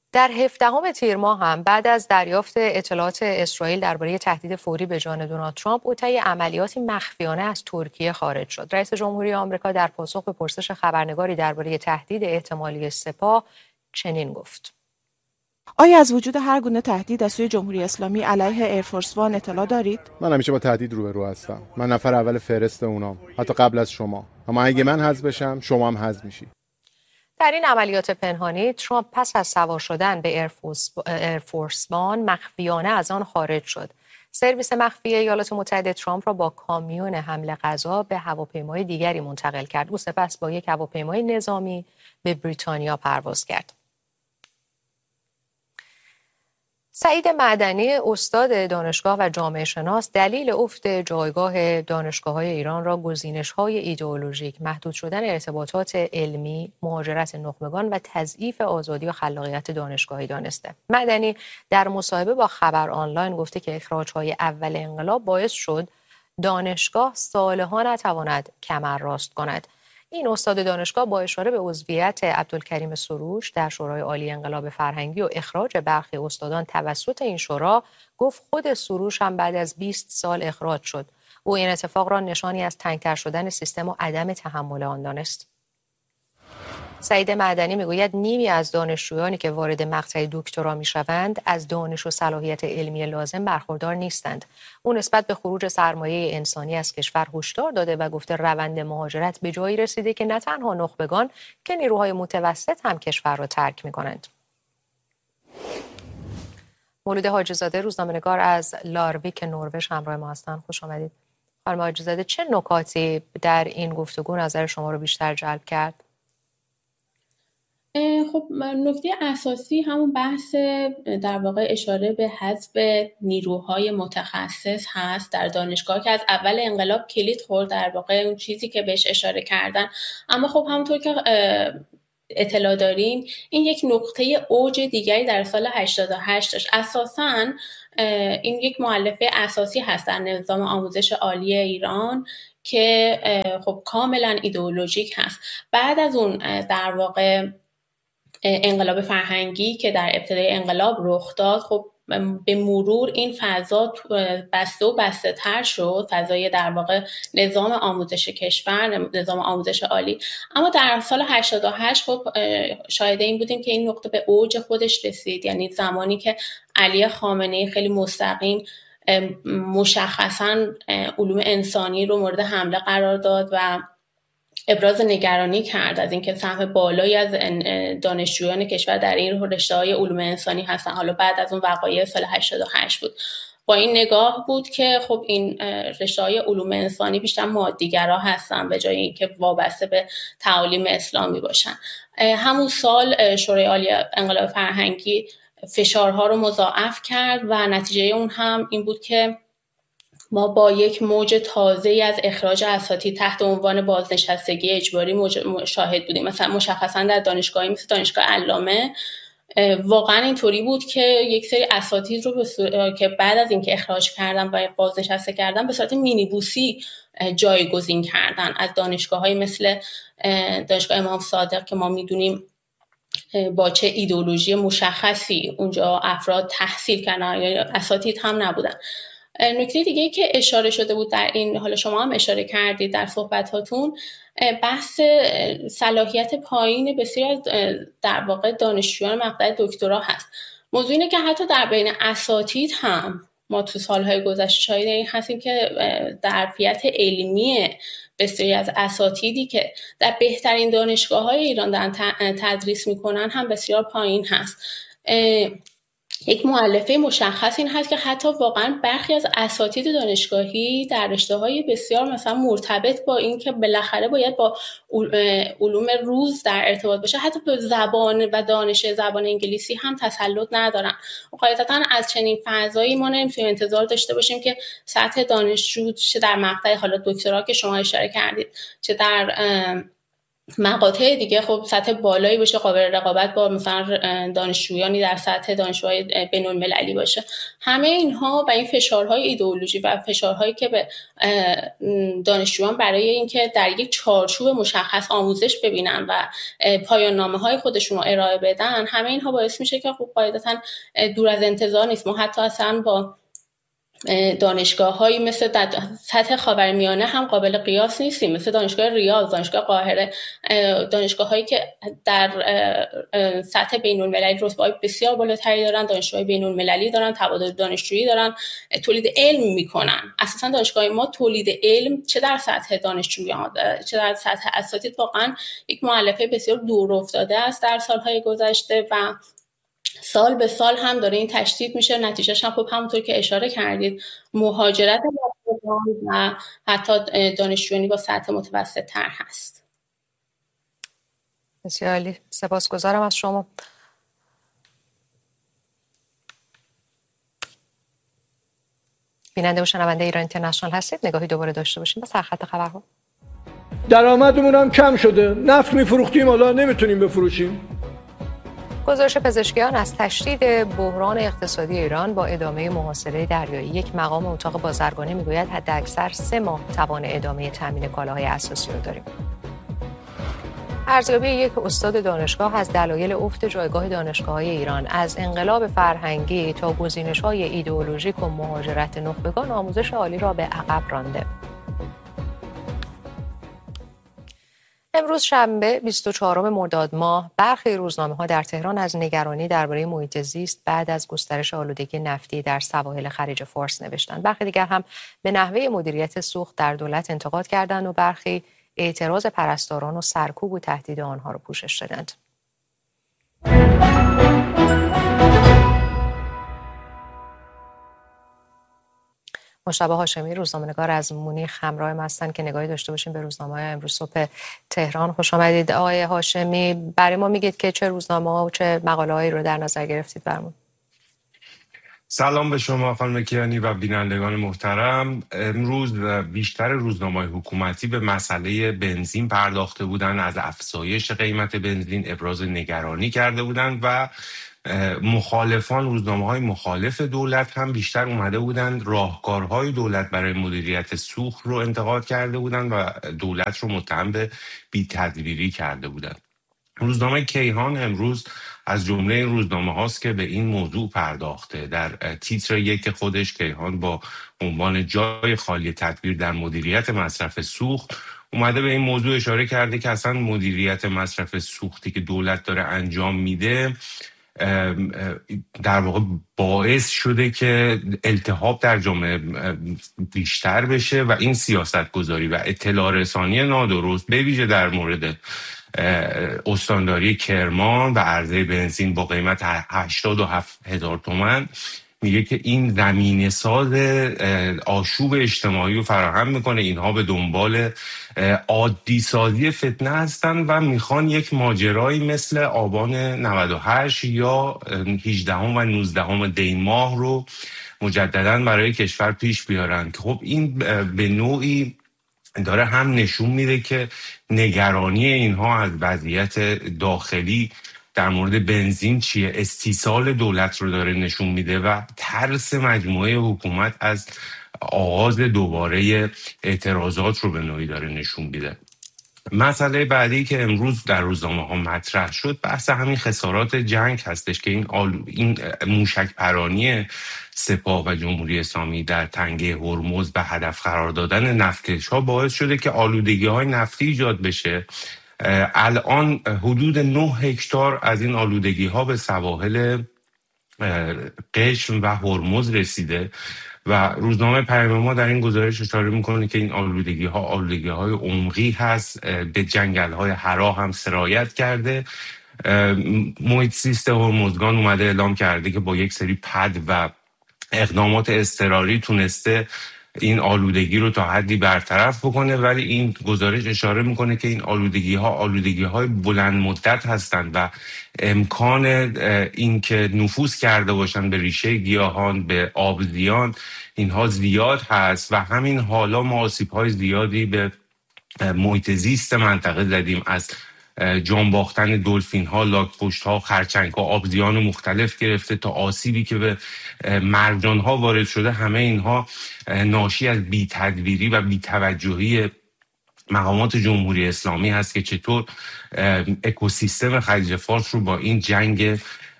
در 17 تیر ماه هم بعد از دریافت اطلاعات اسرائیل درباره تهدید فوری به جان دونالد ترامپ، او طی عملیاتی مخفیانه از ترکیه خارج شد. رئیس جمهوری آمریکا در پاسخ به پرسش خبرنگاری درباره تهدید احتمالی سپاه چنین گفت: آیا از وجود هر گونه تهدید از سوی جمهوری اسلامی علیه ایرفورس وان اطلاع دارید؟ من همیشه با تهدید روبرو هستم. من نفر اول فهرست اونام، حتی قبل از شما. اما اگه من حذف بشم، شما هم حذف میشی. در این عملیات پنهانی، ترامپ پس از سوار شدن به ایرفورس وان مخفیانه از آن خارج شد. سرویس مخفی ایالات متحده ترامپ را با کامیون حمل غذا به هواپیمای دیگری منتقل کرد. او سپس با یک هواپیمای نظامی به بریتانیا پرواز کرد. سعید معدنی، استاد دانشگاه و جامعه شناس، دلیل افت جایگاه دانشگاه‌های ایران را گزینش‌های ایدئولوژیک، محدود شدن ارتباطات علمی، مهاجرت نخبگان و تضعیف آزادی و خلاقیت دانشگاهی دانسته. معدنی در مصاحبه با خبر آنلاین گفته که اخراج‌های اول انقلاب باعث شد دانشگاه سالها نتواند کمر راست کند. این استاد دانشگاه با اشاره به عضویت عبدالکریم سروش در شورای عالی انقلاب فرهنگی و اخراج برخی استادان توسط این شورا گفت خود سروش هم بعد از 20 سال اخراج شد. او این اتفاق را نشانی از تنگ‌تر شدن سیستم و عدم تحمل آن دانست. سعید معدنی میگوید نیمی از دانشجویانی که وارد مقطع دکترا میشوند از دانش و صلاحیت علمی لازم برخوردار نیستند. او نسبت به خروج سرمایه انسانی از کشور هشدار داده و گفته روند مهاجرت به جایی رسیده که نه تنها نخبگان که نیروهای متوسط هم کشور را ترک میکنند. مولود حاجی‌زاده، روزنامه‌نگار از لارویک نروژ همراه ما هستند. خوش آمدید. خانم حاجی‌زاده، چه نکاتی در این گفتگو نظر شما رو بیشتر جلب کرد؟ خب نکته اساسی همون بحث در واقع اشاره به حذف نیروهای متخصص هست در دانشگاه که از اول انقلاب کلید خورد، در واقع اون چیزی که بهش اشاره کردن. اما خب همونطور که اطلاع دارین این یک نقطه اوج دیگری در سال 88 داشت. اساساً این یک مؤلفه اساسی هست در نظام آموزش عالی ایران که خب کاملا ایدئولوژیک هست. بعد از اون در واقع انقلاب فرهنگی که در ابتدای انقلاب رخ داد، خب به مرور این فضا بسته و بسته تر شد، فضای در واقع نظام آموزش کشور، نظام آموزش عالی. اما در سال 88 خب شاهد این بودیم که این نقطه به اوج خودش رسید، یعنی زمانی که علی خامنه‌ای خیلی مستقیم مشخصاً علوم انسانی رو مورد حمله قرار داد و ابراز نگرانی کرد از اینکه سهم بالایی از دانشجویان کشور در این رشته‌های علوم انسانی هستن. حالا بعد از اون وقایع سال 88 بود. با این نگاه بود که خب این رشته‌های علوم انسانی بیشتر مادی‌گرا هستن به جای اینکه وابسته به تعالیم اسلامی باشن. همون سال شورای عالی انقلاب فرهنگی فشارها رو مضاعف کرد و نتیجه اون هم این بود که ما با یک موج تازه‌ای از اخراج اساتید تحت عنوان بازنشستگی اجباری شاهد بودیم. مثلا مشخصا در دانشگاهی مثل دانشگاه علامه واقعا اینطوری بود که یک سری اساتید رو که بعد از اینکه اخراج کردن و بازنشسته کردن به صورت مینیبوسی جایگزین کردن از دانشگاه‌های مثل دانشگاه امام صادق که ما میدونیم با چه ایدئولوژی مشخصی اونجا افراد تحصیل کردن، یا اساتید هم نبودن. نکته دیگه که اشاره شده بود در این، حالا شما هم اشاره کردید در صحبتاتون، بحث صلاحیت پایین بسیاری از در واقع دانشجویان مقطع دکترا هست. موضوع اینه که حتی در بین اساتید هم ما تو سالهای گذشته شاهد این هستیم که ظرفیت علمی بسیاری از اساتیدی که در بهترین دانشگاه‌های ایران دارن تدریس میکنن هم بسیار پایین هست. یک مؤلفه مشخص این هست که حتی واقعا برخی از اساتید دانشگاهی در رشته‌های بسیار مثلا مرتبط با این که بالاخره باید با علوم روز در ارتباط باشه، حتی به زبان و دانش زبان انگلیسی هم تسلط ندارن. قاعدتاً از چنین فضایی ما نمیتونیم انتظار داشته باشیم که سطح دانشجو چه در مقطع حالا دکترا که شما اشاره کردید، چه در مقاطع دیگه خب سطح بالایی باشه، قابل رقابت با مثلا دانشجویانی در سطح دانشجوهای بین‌المللی باشه. همه اینها و این فشارهای ایدئولوژی و فشارهایی که به دانشجویان برای اینکه در یک چارچوب مشخص آموزش ببینن و پایان نامه‌های خودشون رو ارائه بدن، همه اینها باعث میشه که خب قاعدتاً دور از انتظار نیست. ما حتی اصلا با دانشگاه‌هایی مثل در سطح خاورمیانه هم قابل قیاس نیستیم، مثل دانشگاه ریاض، دانشگاه قاهره، دانشگاه‌هایی که در سطح بین‌المللی رتبه‌های بسیار بالاتری دارن، دانشجوهای بین‌المللی دارن، تبادل دانشجویی دارن، تولید علم میکنن. اساساً دانشگاه ما تولید علم چه در سطح دانشجویان چه در سطح اساتید واقعاً یک مؤلفه بسیار دور افتاده است در سالهای گذشته و سال به سال هم داره این تشدید میشه. نتیجهش هم خب همونطور که اشاره کردید مهاجرت و حتی دانشجویی با سطح متوسط تر هست. بسیار عالی، سپاسگزارم از شما. بیننده و شنونده ایران اینترنشنال هستید، نگاهی دوباره داشته باشیم به سرخط خبرها. درآمدمون هم کم شده، نفت میفروختیم حالا نمیتونیم بفروشیم. گزارش پزشکیان از تشدید بحران اقتصادی ایران با ادامه محاصره دریایی. یک مقام اتاق بازرگانی میگوید حداکثر 3 ماه توان ادامه تامین کالاهای اساسی رو داریم. ارزیابی یک استاد دانشگاه از دلایل افت جایگاه دانشگاه‌های ایران، از انقلاب فرهنگی تا گزینش‌های ایدئولوژیک و مهاجرت نخبگان، آموزش عالی را به عقب رانده. امروز شنبه 24 مرداد ماه برخی روزنامه‌ها در تهران از نگرانی درباره محیط زیست بعد از گسترش آلودگی نفتی در سواحل خلیج فارس نوشتند. برخی دیگر هم به نحوه مدیریت سوخت در دولت انتقاد کردند و برخی اعتراض پرستاران و سرکوب و تهدید آنها را پوشش دادند. مجتبی هاشمی روزنامه‌نگار از مونیخ همراه ما هستند که نگاهی داشته باشیم به روزنامه‌های امروز صبح تهران. خوش آمدید آقای هاشمی. برای ما میگید که چه روزنامه‌ها و چه مقاله‌هایی رو در نظر گرفتید برامون؟ سلام به شما خانم کیانی و بینندگان محترم. امروز بیشتر روزنامه‌های حکومتی به مسئله بنزین پرداخته بودند، از افزایش قیمت بنزین ابراز نگرانی کرده بودند و مخالفان، روزنامه‌های مخالف دولت هم بیشتر اومده بودند راهکارهای دولت برای مدیریت سوخت رو انتقاد کرده بودند و دولت رو متهم به بی‌تدبیری کرده بودند. روزنامه کیهان امروز از جمله این روزنامه هاست که به این موضوع پرداخته. در تیتر یک خودش کیهان با عنوان جای خالی تدبیر در مدیریت مصرف سوخت اومده به این موضوع اشاره کرده که اصلا مدیریت مصرف سوختی که دولت داره انجام میده در واقع باعث شده که التهاب در جامعه بیشتر بشه و این سیاست گذاری و اطلاع رسانی نادرست به ویژه در مورد استانداری کرمان و عرضه بنزین با قیمت 87,000 تومان میگه که این زمینه ساز آشوب اجتماعی رو فراهم میکنه. اینها به دنبال عادی سازی فتنه هستن و میخوان یک ماجرایی مثل آبان 98 یا 18 و 19 دی ماه رو مجددا برای کشور پیش بیارن که خب این به نوعی داره هم نشون میده که نگرانی اینها از وضعیت داخلی در مورد بنزین چیه، استیصال دولت رو داره نشون میده و ترس مجموعه حکومت از آغاز دوباره اعتراضات رو به نوعی داره نشون میده. مسئله بعدی که امروز در روزنامه ها مطرح شد بحث همین خسارات جنگ هستش که این موشک پرانی سپاه و جمهوری اسلامی در تنگه هرمز به هدف قرار دادن نفتکش ها باعث شده که آلودگی های نفتی ایجاد بشه. الان حدود 9 هکتار از این آلودگی ها به سواحل قشم و هرمز رسیده و روزنامه پیام ما در این گزارش اشاره میکنه که این آلودگی های عمقی هست، به جنگل های حرا هم سرایت کرده. محیط زیست هرمزگان اومده اعلام کرده که با یک سری پد و اقدامات اضطراری تونسته این آلودگی رو تا حدی برطرف بکنه، ولی این گزارش اشاره میکنه که این آلودگی های بلند مدت هستند و امکان این که نفوذ کرده باشن به ریشه گیاهان، به آبزیان، اینها زیاد هست و همین حالا ما آسیب های زیادی به محیط زیست منطقه زدیم، از جان باختن دلفین ها، لاک‌پشت ها، خرچنگ ها، آبزیان مختلف گرفته تا آسیبی که به مرجان ها وارد شده، همه اینها ناشی از بی‌تدبیری و بی‌توجهی مقامات جمهوری اسلامی هست که چطور اکوسیستم خلیج فارس رو با این جنگ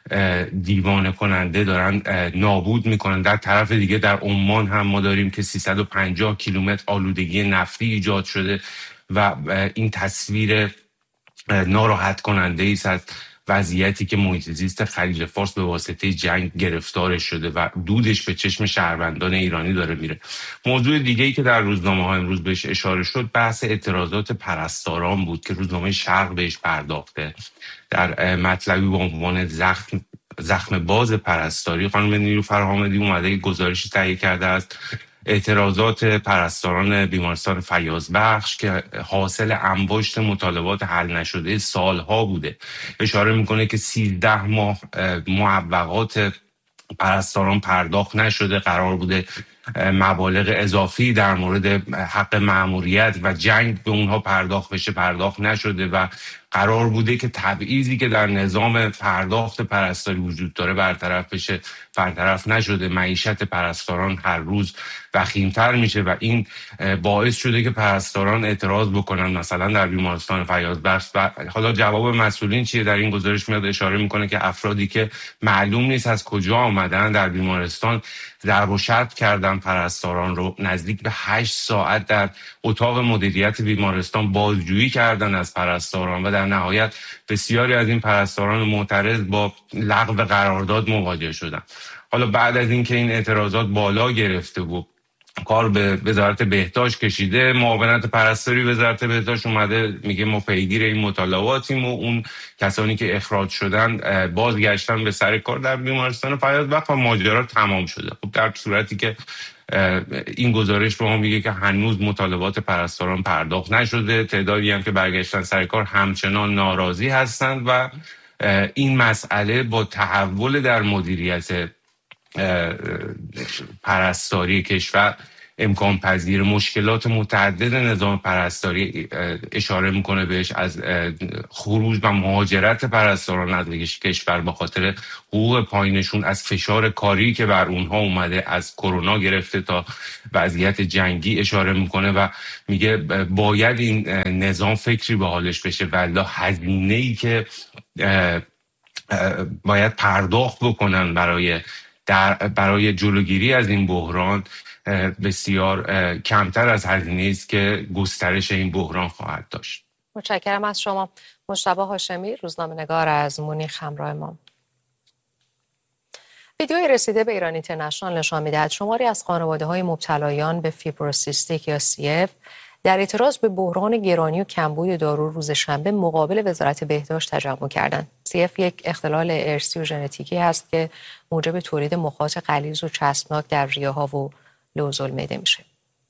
دیوانه کننده دارن نابود میکنن. در طرف دیگه در عمان هم ما داریم که 350 کیلومتر آلودگی نفتی ایجاد شده و این تصویر ناراحت کننده ای است از وضعیتی که محیط زیست خلیج فارس به واسطه جنگ گرفتارش شده و دودش به چشم شهروندان ایرانی داره میره. موضوع دیگه ای که در روزنامه ها امروز بهش اشاره شد بحث اعتراضات پرستاران بود که روزنامه شرق بهش پرداخته. در مطلبی با عنوان زخم باز پرستاری خانم نیلوفر حامدی اومده گزارشی تهیه کرده است. اعتراضات پرستاران بیمارستان فیاضبخش که حاصل انباشت مطالبات حل نشده سالها بوده. اشاره میکنه که 13 ماه معوقات پرستاران پرداخت نشده، قرار بوده مبالغ اضافی در مورد حق مأموریت و جنگ به اونها پرداخت بشه، پرداخت نشده و قرار بوده که تبعیضی که در نظام پرداخت پرستاری وجود داره برطرف بشه، برطرف نشده. معیشت پرستاران هر روز وخیم‌تر میشه و این باعث شده که پرستاران اعتراض بکنن مثلا در بیمارستان فیاضبخش. و حالا جواب مسئولین چیه؟ در این گزارش میاد اشاره میکنه که افرادی که معلوم نیست از کجا آمدن در بیمارستان ضرب و شتم کردن پرستاران رو، نزدیک به 8 ساعت در اتاق مدیریت بیمارستان بازجویی کردن از پرستاران و در نهایت بسیاری از این پرستاران معترض با لغو قرارداد مواجه شدن. حالا بعد از اینکه این اعتراضات بالا گرفته و کار به وزارت بهداشت کشیده، معاونت پرستاری وزارت بهداشت اومده میگه ما پیگیر این مطالباتیم و اون کسانی که اخراج شدن بازگشتن به سر کار در بیمارستان فیاضبخش و ماجرا تمام شده. خب در صورتی که این گزارش به ما میگه که هنوز مطالبات پرستاران پرداخت نشده، تعدادی هم که برگشتن سر کار همچنان ناراضی هستند و این مسئله با تحول در مدیریت پرستاری کشور امکان پذیر. مشکلات متعدد نظام پرستاری اشاره میکنه بهش، از خروج و مهاجرت پرستاران از کشور به خاطر حقوق پایینشون، از فشار کاری که بر اونها اومده از کرونا گرفته تا وضعیت جنگی اشاره میکنه و میگه باید این نظام فکری به حالش بشه ولی هزینه‌ای که باید پرداخت بکنن برای جلوگیری از این بحران بسیار کمتر از هزینه‌ای است که گسترش این بحران خواهد داشت. متشکرم از شما. مجتبی هاشمی، روزنامه‌نگار از مونیخ همراه ما. ویدیوی رسیده به ایران اینترنشنال نشان می‌دهد شماری از خانواده‌های مبتلایان به فیبروسیستیک یا CF در اعتراض به بحران گرانی و کمبود دارو روز شنبه مقابل وزارت بهداشت تجمع کردند. CF یک اختلال ارثی و ژنتیکی است که موجب تولید مخاط غلیظ و چسبناک در ریه‌ها و لوزالمعده میشه.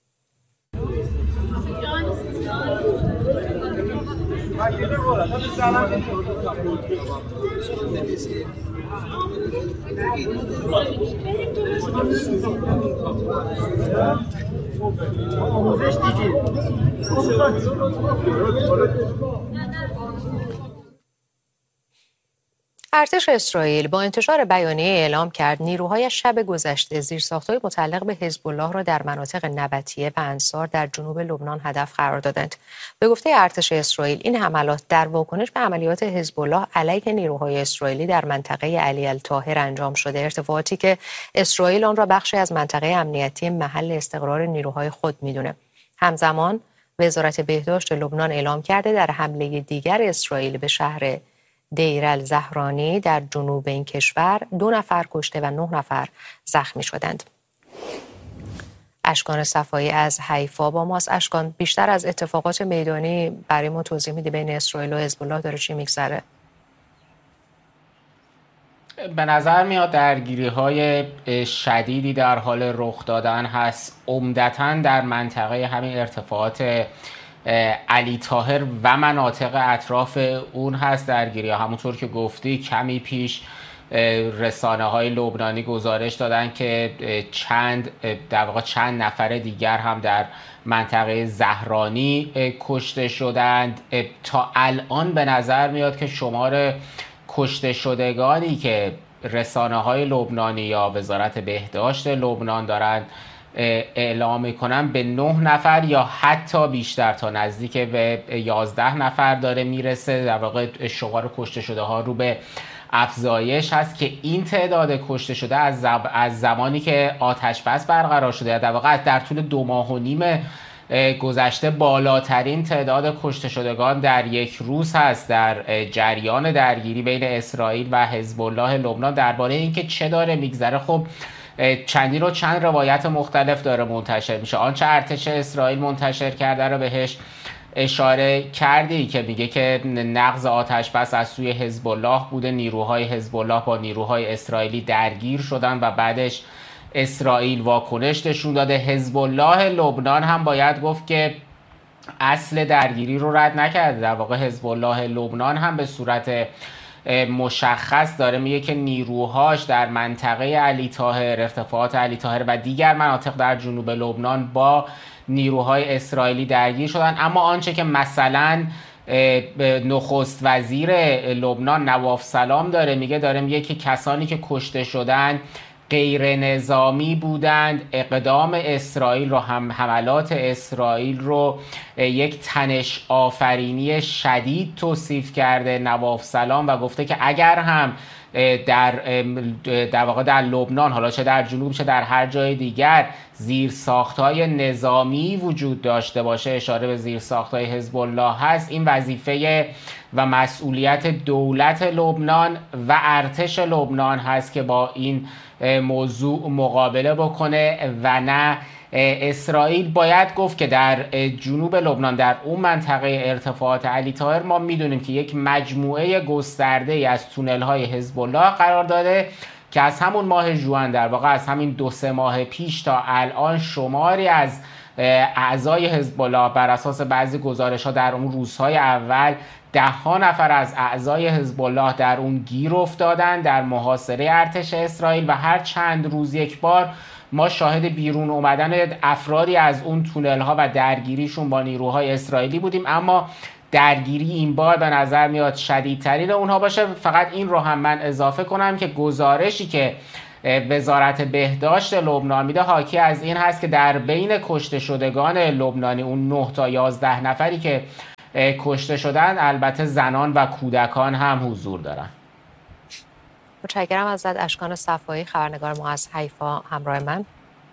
ارتش اسرائیل با انتشار بیانیه اعلام کرد نیروهای شب گذشته زیرساخت‌های متعلق به حزب الله را در مناطق نبطیه و انصار در جنوب لبنان هدف قرار دادند. به گفته ارتش اسرائیل این حملات در واکنش به عملیات حزب الله علیه نیروهای اسرائیلی در منطقه علی الطاهر انجام شده، ارتفاعاتی که اسرائیل آن را بخشی از منطقه امنیتی محل استقرار نیروهای خود می‌داند. همزمان وزارت بهداشت لبنان اعلام کرده در حمله دیگر اسرائیل به شهر دیر الزهرانی در جنوب این کشور 2 نفر کشته و 9 نفر زخمی شدند. اشکان صفایی از حیفا با ماست. اشکان، بیشتر از اتفاقات میدانی برای ما توضیح میدی بین اسرائیل و حزب الله داره چی میگذره؟ به نظر میاد درگیری‌های شدیدی در حال رخ دادن هست، عمدتاً در منطقه همین ارتفاعات علی طاهر و مناطق اطراف اون هست درگیری ها. همونطور که گفتی کمی پیش رسانه‌های لبنانی گزارش دادن که در واقع چند نفر دیگر هم در منطقه زهرانی کشته شدند. تا الان به نظر میاد که شمار کشته شدگانی که رسانه‌های لبنانی یا وزارت بهداشت لبنان دارند اعلام میکنن به 9 نفر یا حتی بیشتر، تا نزدیک به 11 نفر داره میرسه. در واقع شمار کشته شده ها رو به افزایش هست که این تعداد کشته شده از زمانی که آتش بس برقرار شده، در واقع در طول 2.5 ماه گذشته بالاترین تعداد کشته شدگان در یک روز هست در جریان درگیری بین اسرائیل و حزب الله لبنان. درباره اینکه چه داره میگذره، خب چند روایت مختلف داره منتشر میشه. آنچه ارتش اسرائیل منتشر کرده رو بهش اشاره کردی که میگه که نقض آتش بس از سوی حزب الله بوده، نیروهای حزب الله با نیروهای اسرائیلی درگیر شدن و بعدش اسرائیل واکنش نشون داده. حزب الله لبنان هم باید گفت که اصل درگیری رو رد نکرده. در واقع حزب الله لبنان هم به صورت مشخص داره میگه که نیروهاش در منطقه علی طاهر، ارتفاعات علی طاهر و دیگر مناطق در جنوب لبنان با نیروهای اسرائیلی درگیر شدن. اما آنچه که مثلا نخست وزیر لبنان نواف سلام داره میگه که کسانی که کشته شدن غیر نظامی بودند. اقدام اسرائیل رو حملات اسرائیل رو یک تنش آفرینی شدید توصیف کرده نواف سلام و گفته که اگر هم در واقع در لبنان، حالا چه در جنوب چه در هر جای دیگر، زیرساخت‌های نظامی وجود داشته باشه، اشاره به زیرساخت‌های حزب الله هست، این وظیفه و مسئولیت دولت لبنان و ارتش لبنان هست که با این موضوع مقابله بکنه و نه اسرائیل. باید گفت که در جنوب لبنان، در اون منطقه ارتفاعات علی طاهر، ما میدونیم که یک مجموعه گسترده از تونل‌های حزب الله قرار داره که از همون ماه ژوئن، در واقع از همین 2-3 ماه پیش تا الان، شماری از اعضای حزب الله بر اساس بعضی گزارش‌ها در اون روزهای اول 10 نفر از اعضای حزب الله در اون گیر افتادن در محاصره ارتش اسرائیل و هر چند روز یک بار ما شاهد بیرون اومدن افرادی از اون تونل ها و درگیریشون با نیروهای اسرائیلی بودیم. اما درگیری این بار به نظر میاد شدیدترین اونها باشه. فقط این رو هم من اضافه کنم که گزارشی که وزارت بهداشت لبنان میده حاکی از این هست که در بین کشته شدگان لبنانی، اون 9 تا 11 نفری که کشته شدن، البته زنان و کودکان هم حضور دارن. متشکرم ازت اشکان صفایی، خبرنگار ما از حیفا همراه من.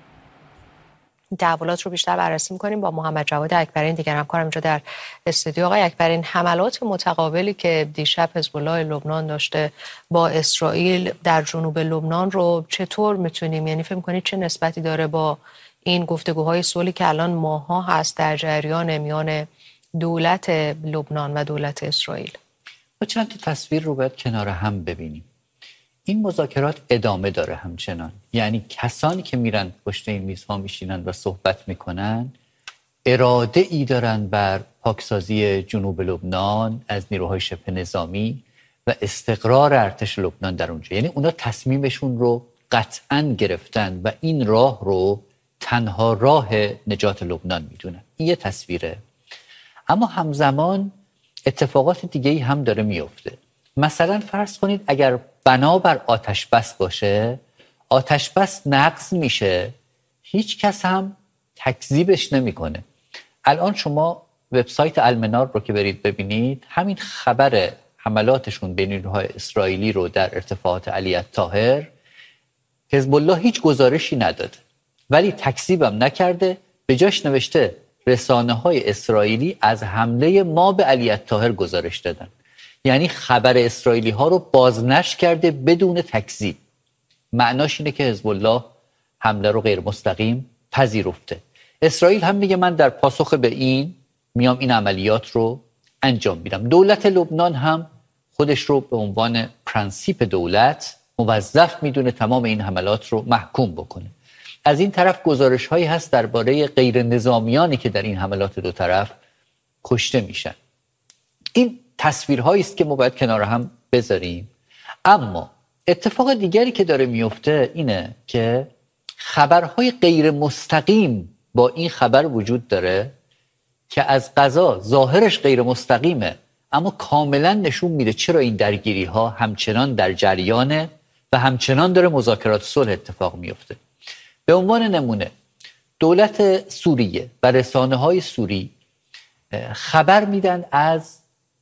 تحولات رو بیشتر بررسی می‌کنیم با محمد جواد اکبرین، دیگر همکارم اینجا در استودیو. آقای اکبرین، حملات متقابلی که دیشب حزب الله لبنان داشته با اسرائیل در جنوب لبنان رو چطور میتونیم، یعنی فکر می‌کنید چه نسبتی داره با این گفتگوهای صلحی که الان ماه‌ها هست در جریان میان دولت لبنان و دولت اسرائیل؟ ما چند تا تصویر رو باید کنار هم ببینیم. این مذاکرات ادامه داره همچنان، یعنی کسانی که میرن پشت این میزها میشینن و صحبت میکنن اراده ای دارن بر پاکسازی جنوب لبنان از نیروهای شبه نظامی و استقرار ارتش لبنان در اونجا. یعنی اونا تصمیمشون رو قطعاً گرفتن و این راه رو تنها راه نجات لبنان میدونن. این یه تصویره. اما همزمان اتفاقات دیگه‌ای هم داره میفته. مثلا فرض کنید اگر بنابر آتش بس باشه، آتش بس نقض میشه، هیچ کس هم تکذیبش نمیکنه. الان شما وبسایت المنار رو که برید ببینید، همین خبر حملاتشون به نیروهای اسرائیلی رو در ارتفاعات علی طاهر، حزب الله هیچ گزارشی نداده ولی تکذیبم نکرده، به جاش نوشته رسانه‌های اسرائیلی از حمله ما به علی طاهر گزارش دادن. یعنی خبر اسرائیلی ها رو بازنشر کرده بدون تکذیب. معناش اینه که حزب الله حمله رو غیر مستقیم پذیرفته. اسرائیل هم میگه من در پاسخ به این میام این عملیات رو انجام میدم. دولت لبنان هم خودش رو به عنوان پرنسیپ دولت موظف میدونه تمام این حملات رو محکوم بکنه. از این طرف گزارش هایی هست درباره غیر نظامیانی که در این حملات دو طرف کشته میشن. این تصویرهایی است که ما باید کنار هم بذاریم. اما اتفاق دیگری که داره میفته اینه که خبرهای غیر مستقیم با این خبر وجود داره که از قضا ظاهرش غیر مستقیمه اما کاملا نشون میده چرا این درگیری ها همچنان در جریانه و همچنان داره مذاکرات صلح اتفاق میفته. به عنوان نمونه دولت سوریه و رسانه‌های سوری خبر میدن از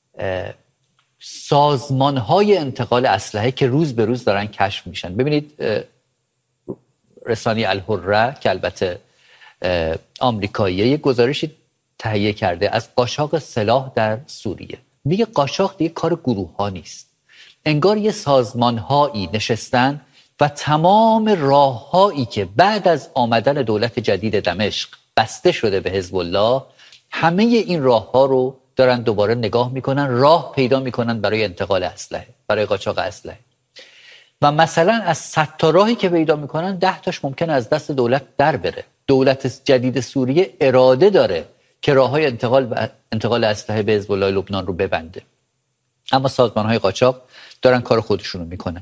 سازمان‌های انتقال اسلحه که روز به روز دارن کشف میشن. ببینید رسانه الحره که البته آمریکاییه یک گزارشی تهیه کرده از قاچاق سلاح در سوریه. میگه قاچاق دیگه کار گروه‌ها نیست. انگار یه سازمان‌هایی نشستن و تمام راه‌هایی که بعد از آمدن دولت جدید دمشق بسته شده به حزب الله، همه این راه‌ها رو دارن دوباره نگاه میکنن، راه پیدا میکنن برای انتقال اسلحه، برای قاچاق اسلحه. و مثلا از 100 تا راهی که پیدا میکنن 10 تاش ممکن از دست دولت در بره. دولت جدید سوریه اراده داره که راههای انتقال اسلحه به حزب الله لبنان رو ببنده، اما سازمان‌های قاچاق دارن کار خودشون رو میکنن.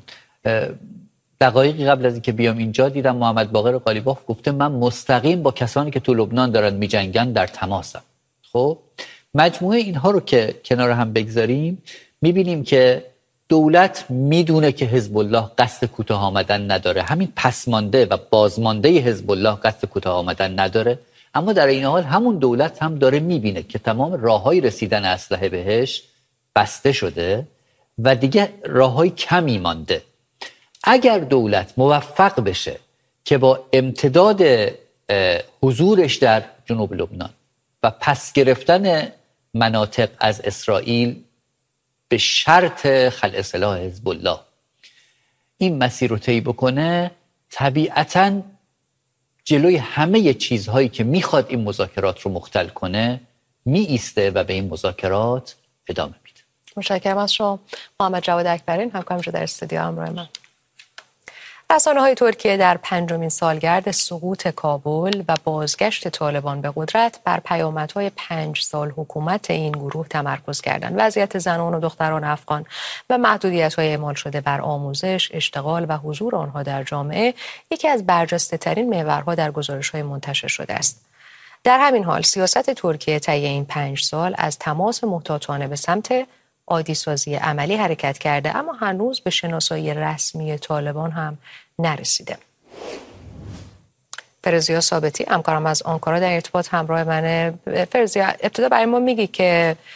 دقایقی قبل از اینکه بیام اینجا دیدم محمد باقر قالیباف گفته من مستقیم با کسانی که تو لبنان دارن میجنگن در تماسم. خب مجموعه اینها رو که کنار هم بگذاریم میبینیم که دولت میدونه که حزب الله قصد کوتاه آمدن نداره، همین پسمانده و بازمانده حزب الله قصد کوتاه آمدن نداره، اما در این حال همون دولت هم داره میبینه که تمام راههای رسیدن اسلحه بهش بسته شده و دیگه راههای کمی مانده. اگر دولت موفق بشه که با امتداد حضورش در جنوب لبنان و پس گرفتن مناطق از اسرائیل به شرط خلع سلاح حزب الله این مسیر رو طی بکنه، طبیعتاً جلوی همه چیزهایی که میخواد این مذاکرات رو مختل کنه می ایسته و به این مذاکرات ادامه میده. متشکرم از شما محمد جواد اکبرین، همکارم در استودیو همراه من. رسانه‌های ترکیه در 5مین سالگرد سقوط کابل و بازگشت طالبان به قدرت بر پیامدهای 5 سال حکومت این گروه تمرکز کردند. وضعیت زنان و دختران افغان و محدودیت‌های اعمال شده بر آموزش، اشتغال و حضور آنها در جامعه یکی از برجسته‌ترین محورها در گزارش‌های منتشر شده است. در همین حال سیاست ترکیه طی این 5 سال از تماس محتاطانه به سمت عادی‌سازی عملی حرکت کرده، اما هنوز به شناسایی رسمی طالبان هم نرسیده. فرزیا ثابتی همکارم از آنکارا در ارتباط همراه منه. فرزیا، ابتدا برای ما میگی که